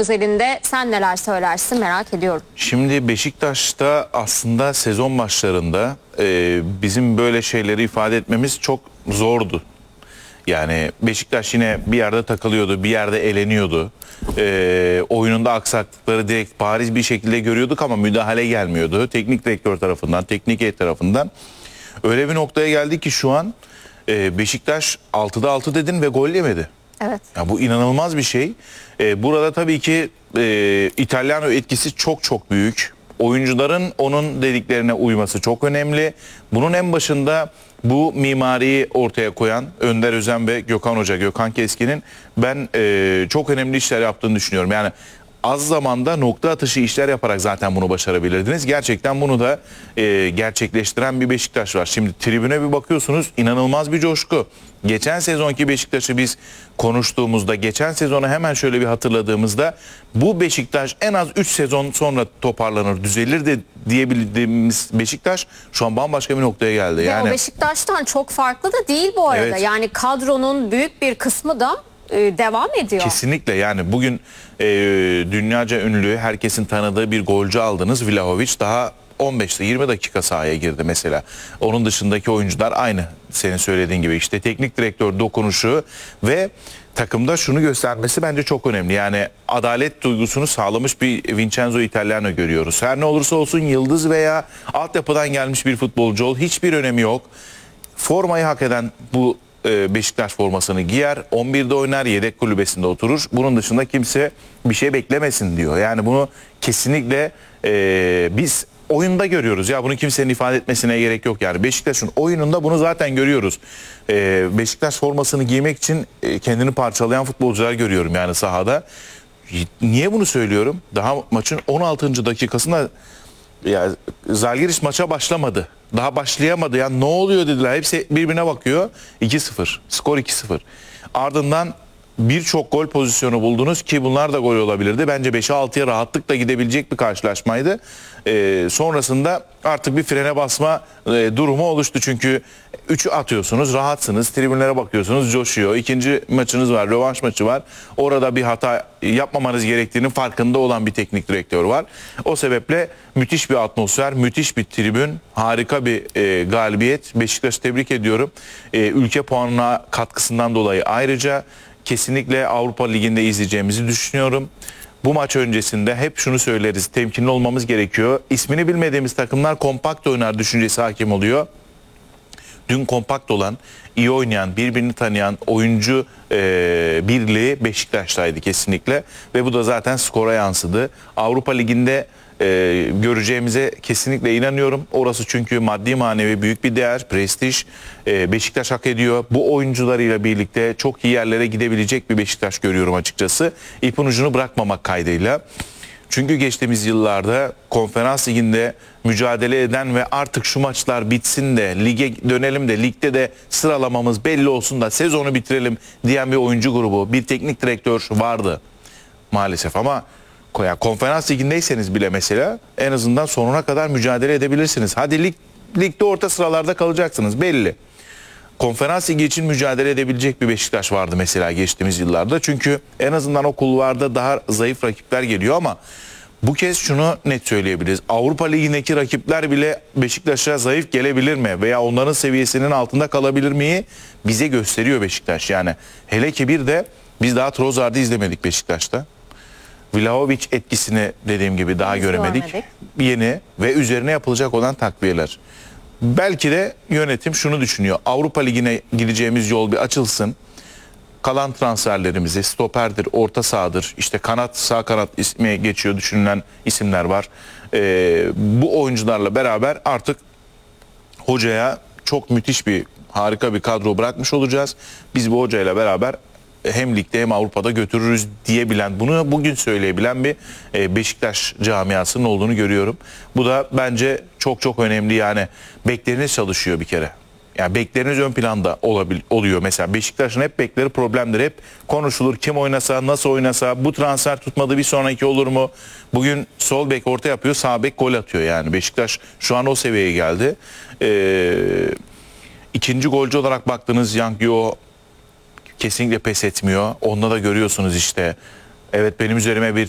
özelinde sen neler söylersin merak ediyorum. Şimdi Beşiktaş'ta aslında sezon başlarında bizim böyle şeyleri ifade etmemiz çok zordu. Yani Beşiktaş yine bir yerde takılıyordu, bir yerde eleniyordu. Oyununda aksaklıkları direkt bariz bir şekilde görüyorduk ama müdahale gelmiyordu. Teknik direktör tarafından, teknik heyet tarafından. Öyle bir noktaya geldi ki şu an Beşiktaş 6'da 6 dedin ve gol yemedi. Evet. Ya bu inanılmaz bir şey. Burada tabii ki İtalyan etkisi çok çok büyük. Oyuncuların onun dediklerine uyması çok önemli. Bunun en başında bu mimariyi ortaya koyan Önder Özen ve Gökhan Hoca, Gökhan Keskin'in ben çok önemli işler yaptığını düşünüyorum. Yani az zamanda nokta atışı işler yaparak zaten bunu başarabilirdiniz. Gerçekten bunu da gerçekleştiren bir Beşiktaş var. Şimdi tribüne bir bakıyorsunuz, inanılmaz bir coşku. Geçen sezonki Beşiktaş'ı biz konuştuğumuzda, geçen sezonu hemen şöyle bir hatırladığımızda bu Beşiktaş en az 3 sezon sonra toparlanır, düzelir de diyebildiğimiz Beşiktaş şu an bambaşka bir noktaya geldi. Ve Yani o Beşiktaş'tan çok farklı da değil bu arada. Evet. Yani kadronun büyük bir kısmı da devam ediyor. Kesinlikle, yani bugün dünyaca ünlü, herkesin tanıdığı bir golcü aldınız, Vlahovic, daha 15'te 20 dakika sahaya girdi mesela. Onun dışındaki oyuncular aynı senin söylediğin gibi, işte teknik direktör dokunuşu ve takımda şunu göstermesi bence çok önemli. Yani adalet duygusunu sağlamış bir Vincenzo Italiano görüyoruz. Her ne olursa olsun yıldız veya altyapıdan gelmiş bir futbolcu ol, hiçbir önemi yok. Formayı hak eden bu Beşiktaş formasını giyer, 11'de oynar, yedek kulübesinde oturur. Bunun dışında kimse bir şey beklemesin diyor. Yani bunu kesinlikle biz oyunda görüyoruz. Ya bunu kimsenin ifade etmesine gerek yok. Yani Beşiktaş'ın oyununda bunu zaten görüyoruz. Beşiktaş formasını giymek için kendini parçalayan futbolcular görüyorum yani sahada. Niye bunu söylüyorum? Daha maçın 16. dakikasında ya Zalgiris maça başlamadı. Daha başlayamadı. Ya ne oluyor dediler. Hepsi birbirine bakıyor. 2-0. Skor 2-0. Ardından birçok gol pozisyonu buldunuz ki bunlar da gol olabilirdi. Bence 5'e 6'ya rahatlıkla gidebilecek bir karşılaşmaydı. Sonrasında artık bir frene basma durumu oluştu. Çünkü 3'ü atıyorsunuz, rahatsınız, tribünlere bakıyorsunuz, coşuyor. İkinci maçınız var, rövanş maçı var. Orada bir hata yapmamanız gerektiğinin farkında olan bir teknik direktör var. O sebeple müthiş bir atmosfer, müthiş bir tribün, harika bir galibiyet. Beşiktaş'ı tebrik ediyorum. Ülke puanına katkısından dolayı ayrıca kesinlikle Avrupa Ligi'nde izleyeceğimizi düşünüyorum. Bu maç öncesinde hep şunu söyleriz, temkinli olmamız gerekiyor. İsmini bilmediğimiz takımlar kompakt oynar düşüncesi hakim oluyor. Dün kompakt olan, iyi oynayan, birbirini tanıyan oyuncu birliği Beşiktaş'taydı kesinlikle. Ve bu da zaten skora yansıdı. Avrupa Ligi'nde göreceğimize kesinlikle inanıyorum. Orası çünkü maddi manevi büyük bir değer, prestij. Beşiktaş hak ediyor. Bu oyuncularıyla birlikte çok iyi yerlere gidebilecek bir Beşiktaş görüyorum açıkçası. İpin ucunu bırakmamak kaydıyla. Çünkü geçtiğimiz yıllarda Konferans Ligi'nde mücadele eden ve artık şu maçlar bitsin de lige dönelim de ligde de sıralamamız belli olsun da sezonu bitirelim diyen bir oyuncu grubu, bir teknik direktör vardı maalesef. Ama Konferans Ligi'ndeyseniz bile mesela en azından sonuna kadar mücadele edebilirsiniz. Hadi ligde orta sıralarda kalacaksınız belli. Konferans Ligi için mücadele edebilecek bir Beşiktaş vardı mesela geçtiğimiz yıllarda. Çünkü en azından o kulvarda daha zayıf rakipler geliyor ama bu kez şunu net söyleyebiliriz. Avrupa Ligi'ndeki rakipler bile Beşiktaş'a zayıf gelebilir mi? Veya onların seviyesinin altında kalabilir miyi bize gösteriyor Beşiktaş. Yani hele ki bir de biz daha Trossard'ı izlemedik Beşiktaş'ta. Vlahovic etkisini dediğim gibi daha göremedik. Yeni ve üzerine yapılacak olan takviyeler. Belki de yönetim şunu düşünüyor. Avrupa Ligi'ne gideceğimiz yol bir açılsın. Kalan transferlerimizi, stoperdir, orta sahadır, işte kanat, sağ kanat ismi geçiyor düşünülen isimler var. Bu oyuncularla beraber artık hocaya çok müthiş bir, harika bir kadro bırakmış olacağız. Biz bu hocayla beraber hem ligde hem Avrupa'da götürürüz diyebilen, bunu bugün söyleyebilen bir Beşiktaş camiasının olduğunu görüyorum. Bu da bence çok çok önemli. Yani bekleriniz çalışıyor bir kere. Yani bekleriniz ön planda oluyor. Mesela Beşiktaş'ın hep bekleri problemdir. Hep konuşulur, kim oynasa, nasıl oynasa, bu transfer tutmadı bir sonraki olur mu? Bugün sol bek orta yapıyor, sağ bek gol atıyor yani. Beşiktaş şu an o seviyeye geldi. İkinci golcü olarak baktığınız Yang Yo kesinlikle pes etmiyor. Onda da görüyorsunuz işte. Evet, benim üzerime bir